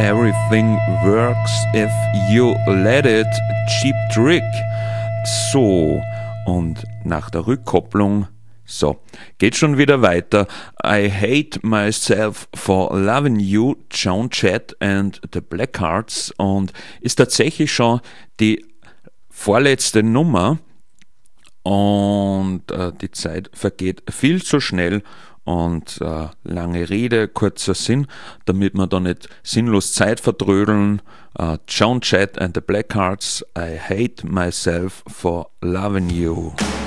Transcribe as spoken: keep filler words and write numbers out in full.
Everything works if you let it. Cheap Trick. So, und nach der Rückkopplung, so, geht schon wieder weiter. I hate myself for loving you, Joan Jett and the Blackhearts, und ist tatsächlich schon die vorletzte Nummer. Und äh, die Zeit vergeht viel zu schnell und äh, lange Rede, kurzer Sinn, damit wir da nicht sinnlos Zeit vertrödeln. Äh, Joan Jett and the Blackhearts, I hate myself for loving you.